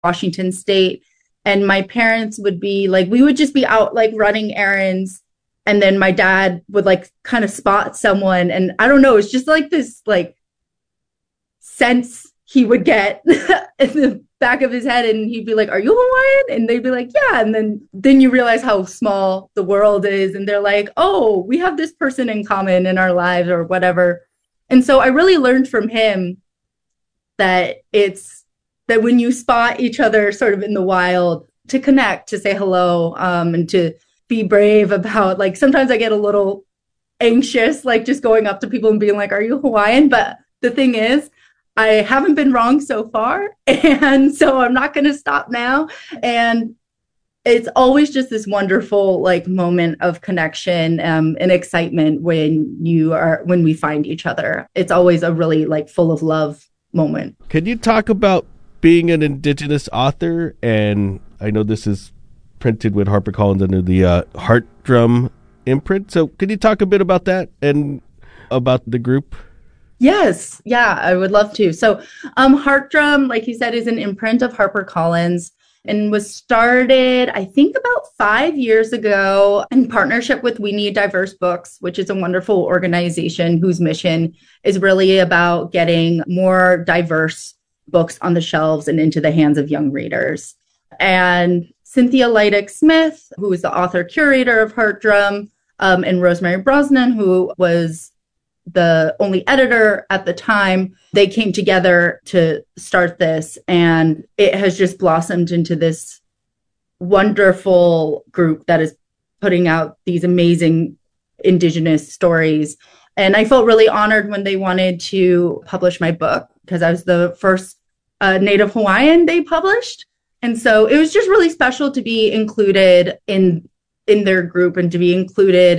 Washington State. And my parents would be like, we would just be out like running errands. And then my dad would like kind of spot someone. And I don't know, it's just like this like sense he would get in the back of his head. And he'd be like, are you Hawaiian? And they'd be like, yeah. And then you realize how small the world is. And they're like, oh, we have this person in common in our lives or whatever. And so I really learned from him that it's that when you spot each other sort of in the wild, to connect, to say hello, and to be brave about, like, sometimes I get a little anxious, like just going up to people and being like, are you Hawaiian? But the thing is, I haven't been wrong so far. And so I'm not going to stop now. And it's always just this wonderful like moment of connection and excitement when we find each other. It's always a really like full of love moment. Can you talk about being an Indigenous author? And I know this is printed with HarperCollins under the Heart Drum imprint. So could you talk a bit about that and about the group? Yes. Yeah, I would love to. So Heart Drum, like you said, is an imprint of HarperCollins and was started, I think, about 5 years ago in partnership with We Need Diverse Books, which is a wonderful organization whose mission is really about getting more diverse books on the shelves and into the hands of young readers. And Cynthia Leidick Smith, who is the author curator of Heart Drum, and Rosemary Brosnan, who was the only editor at the time, they came together to start this, and it has just blossomed into this wonderful group that is putting out these amazing Indigenous stories. And I felt really honored when they wanted to publish my book because I was the first Native Hawaiian they published. And so it was just really special to be included in their group and to be included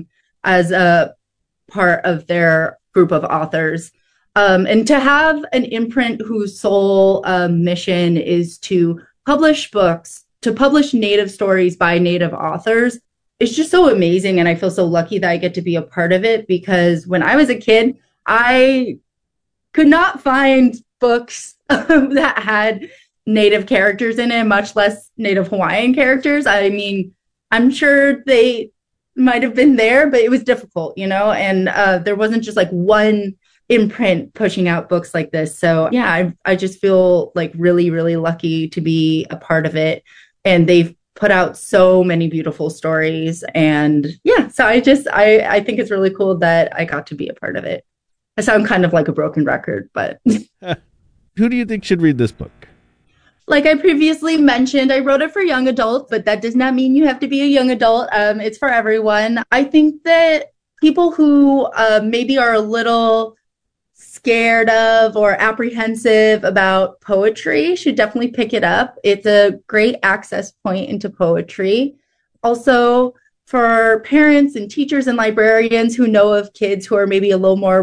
as a part of their group of authors, and to have an imprint whose sole mission is to publish books, to publish Native stories by Native authors. It's just so amazing, and I feel so lucky that I get to be a part of it, because when I was a kid, I could not find books that had Native characters in it, much less Native Hawaiian characters. I mean, I'm sure they might have been there, but it was difficult, and there wasn't just like one imprint pushing out books like this. So yeah, I just feel like really, really lucky to be a part of it. And they've put out so many beautiful stories. And yeah, so I think it's really cool that I got to be a part of it. I sound kind of like a broken record, but who do you think should read this book? Like I previously mentioned, I wrote it for young adults, but that does not mean you have to be a young adult. It's for everyone. I think that people who maybe are a little scared of or apprehensive about poetry should definitely pick it up. It's a great access point into poetry. Also, for parents and teachers and librarians who know of kids who are maybe a little more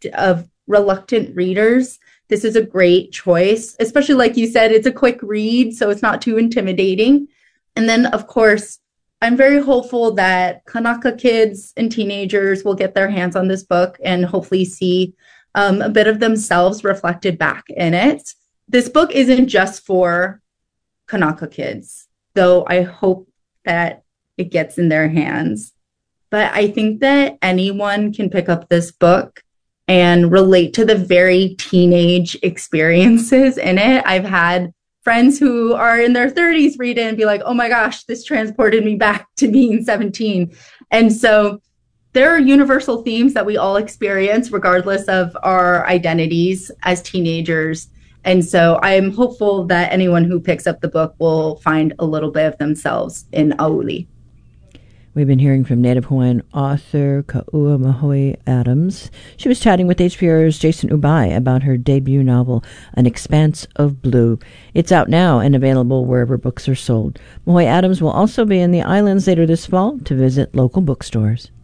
reluctant readers, this is a great choice, especially like you said, it's a quick read, so it's not too intimidating. And then, of course, I'm very hopeful that Kanaka kids and teenagers will get their hands on this book and hopefully see a bit of themselves reflected back in it. This book isn't just for Kanaka kids, though I hope that it gets in their hands. But I think that anyone can pick up this book and relate to the very teenage experiences in it. I've had friends who are in their 30s read it and be like, oh my gosh, this transported me back to being 17. And so there are universal themes that we all experience regardless of our identities as teenagers. And so I'm hopeful that anyone who picks up the book will find a little bit of themselves in Auuli. We've been hearing from Native Hawaiian author Ka'uamahoe Adams. She was chatting with HPR's Jason Ubai about her debut novel, An Expanse of Blue. It's out now and available wherever books are sold. Mahoe Adams will also be in the islands later this fall to visit local bookstores.